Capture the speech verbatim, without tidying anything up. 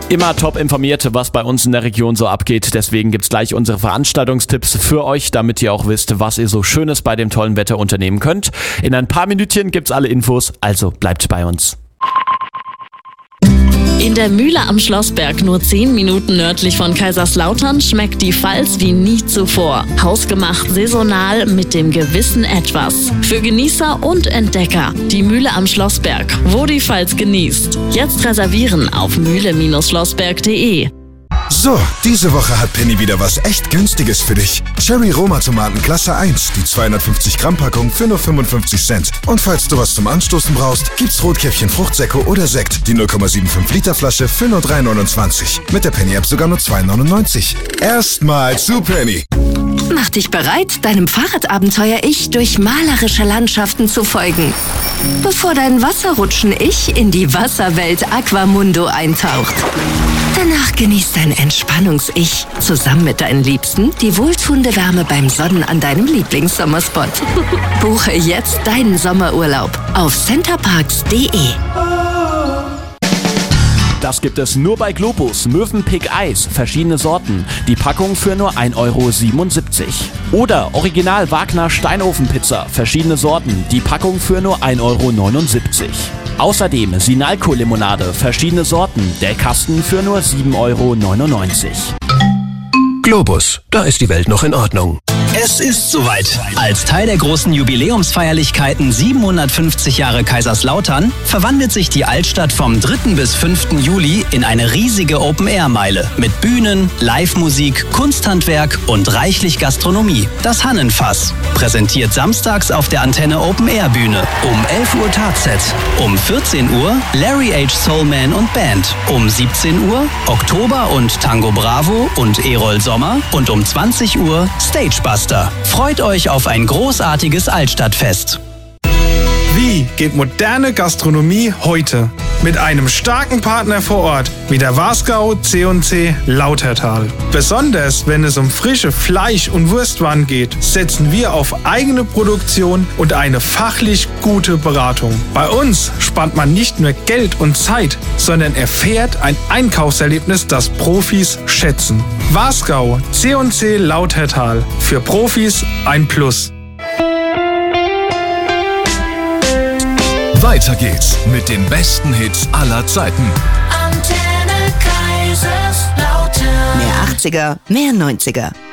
Immer top informiert, was bei uns in der Region so abgeht. Deswegen gibt's gleich unsere Veranstaltungstipps für euch, damit ihr auch wisst, was ihr so Schönes bei dem tollen Wetter unternehmen könnt. In ein paar Minütchen gibt's alle Infos, also bleibt bei uns. In der Mühle am Schlossberg, nur zehn Minuten nördlich von Kaiserslautern, schmeckt die Pfalz wie nie zuvor. Hausgemacht, saisonal, mit dem gewissen Etwas. Für Genießer und Entdecker. Die Mühle am Schlossberg, wo die Pfalz genießt. Jetzt reservieren auf mühle Schlossberg punkt de. So, diese Woche hat Penny wieder was echt Günstiges für dich. Cherry Roma Tomaten Klasse eins, die zweihundertfünfzig Gramm Packung für nur fünfundfünfzig Cent. Und falls du was zum Anstoßen brauchst, gibt's Rotkäppchen Fruchtsäcke oder Sekt, die null Komma fünfundsiebzig Liter Flasche für nur drei neunundzwanzig. Mit der Penny-App sogar nur zwei neunundneunzig. Erstmal zu Penny. Mach dich bereit, deinem Fahrradabenteuer-Ich durch malerische Landschaften zu folgen. Bevor dein Wasserrutschen-Ich in die Wasserwelt Aquamundo eintaucht. Danach genießt dein Entspannungs-Ich zusammen mit deinen Liebsten die wohltuende Wärme beim Sonnen an deinem Lieblingssommerspot. Buche jetzt deinen Sommerurlaub auf centerparks punkt de. Das gibt es nur bei Globus. Mövenpick Eis, verschiedene Sorten. Die Packung für nur ein Euro siebenundsiebzig. Oder Original Wagner Steinofenpizza, verschiedene Sorten. Die Packung für nur ein Euro neunundsiebzig. Außerdem Sinalco-Limonade, verschiedene Sorten. Der Kasten für nur sieben Euro neunundneunzig. Globus, da ist die Welt noch in Ordnung. Es ist soweit. Als Teil der großen Jubiläumsfeierlichkeiten siebenhundertfünfzig Jahre Kaiserslautern verwandelt sich die Altstadt vom dritten bis fünften Juli in eine riesige Open-Air-Meile mit Bühnen, Live-Musik, Kunsthandwerk und reichlich Gastronomie. Das Hannenfass präsentiert samstags auf der Antenne Open-Air-Bühne. Um elf Uhr Tarzett, um vierzehn Uhr Larry H. Soulman und Band, um siebzehn Uhr Oktober und Tango Bravo und Erol Sommer und um zwanzig Uhr Stagebuster. Freut euch auf ein großartiges Altstadtfest. Wie geht moderne Gastronomie heute? Mit einem starken Partner vor Ort, wie der Wasgau C und C Lautertal. Besonders wenn es um frische Fleisch- und Wurstwaren geht, setzen wir auf eigene Produktion und eine fachlich gute Beratung. Bei uns spart man nicht nur Geld und Zeit, sondern erfährt ein Einkaufserlebnis, das Profis schätzen. Wasgau C und C Lautertal. Für Profis ein Plus. Weiter geht's mit den besten Hits aller Zeiten. Antenne Kaiserslautern. Mehr achtziger, mehr neunziger.